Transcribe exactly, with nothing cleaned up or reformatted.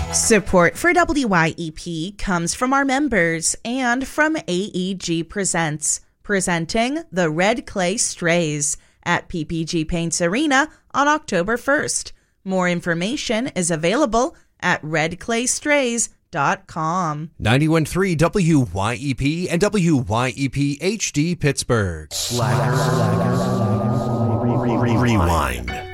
Support for W Y E P comes from our members and from A E G Presents, presenting the Red Clay Strays at P P G Paints Arena on October first. More information is available at red clay strays dot com. ninety-one point three W Y E P and W Y E P H D Pittsburgh. Slacker. Rewind.